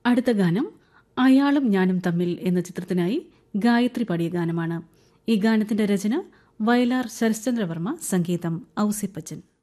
അടുത്ത ഗാനം അയാളും ഞാനും തമ്മിൽ എന്ന ചിത്രത്തിനായി ഗായത്രി പാടിയ ഗാനമാണ്. ഈ ഗാനത്തിന്റെ രചന വയലാർ ശരശ്ചന്ദ്രവർമ്മ, സംഗീതം ഔസിപ്പച്ചൻ.